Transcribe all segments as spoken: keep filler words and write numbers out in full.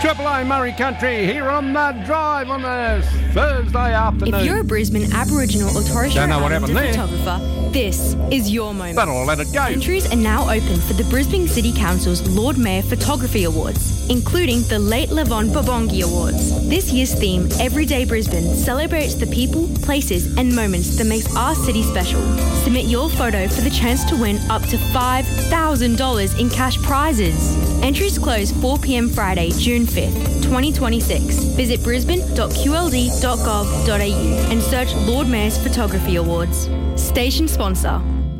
Triple A Murray Country here on the drive on a Thursday afternoon. If you're a Brisbane Aboriginal or Torres Strait Islander photographer, this is your moment. But I'll let it go. Entries are now open for the Brisbane City Council's Lord Mayor Photography Awards, including the Late Levon Babongi Awards. This year's theme, Everyday Brisbane, celebrates the people, places and moments that makes our city special. Submit your photo for the chance to win up to five thousand dollars in cash prizes. Entries close four p.m. Friday, June fifth, twenty twenty-six. Visit brisbane dot q l d dot gov dot a u and search Lord Mayor's Photography Awards. Station sponsor.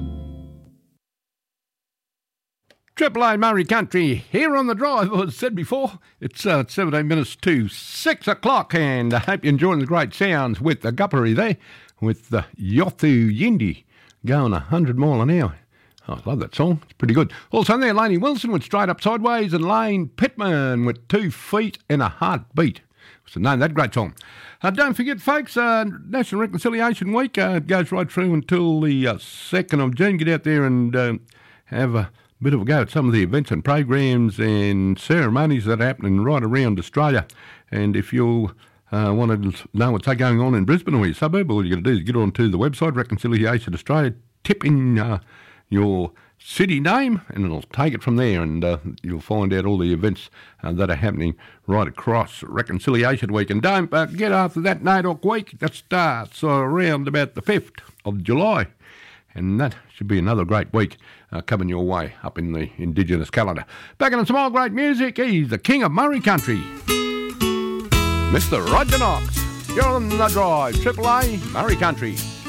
Triple A Murray Country here on the drive. As I said before, it's uh, seventeen minutes to six o'clock, and I hope you're enjoying the great sounds with the Gupperi there, with the Yothu Yindi going one hundred mile an hour. Oh, I love that song. It's pretty good. Also there, Laney Wilson with Straight Up Sideways and Lane Pittman with Two Feet and a Heartbeat. What's the name of that great song? Uh, don't forget, folks, uh, National Reconciliation Week uh, goes right through until the uh, second of June. Get out there and uh, have a bit of a go at some of the events and programs and ceremonies that are happening right around Australia. And if you uh, want to know what's going on in Brisbane or your suburb, all you got to do is get onto the website, Reconciliation Australia, tip in uh, your city name, and it'll take it from there, and uh, you'll find out all the events uh, that are happening right across Reconciliation Week. And don't uh, get after that NAIDOC week. That starts uh, around about the fifth of July, and that should be another great week uh, coming your way up in the Indigenous calendar. Back in some more great music, he's the King of Murray Country, Mister Roger Knox. You're on the drive, Triple A Murray Country.